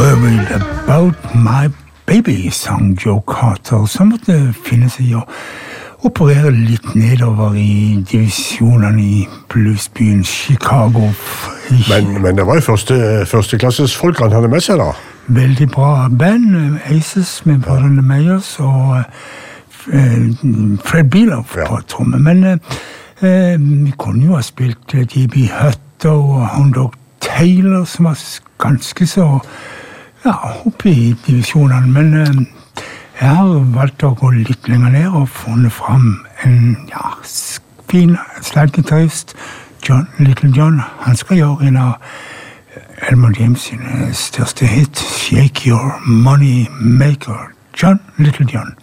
Worried About My Baby, sang Joe Carter, som måtte finne seg å operere litt nedover i divisjonene i bluesbyen Chicago. Men det var jo førsteklasses folk han hadde med seg da. Veldig bra band, Aces med Brødrene Meyers og Fred Bealow på tromme. Men vi kunne jo ha spilt D.B. Hutter og Hound Dog Taylor, som var ganske så oppe i divisjonene. Men jeg har valgt å gå litt lenger ned og funnet fram en fin slaggitarist, Little John. Han skal gjøre en av Elmore James sin største hit, Shake Your Money Maker, Little John.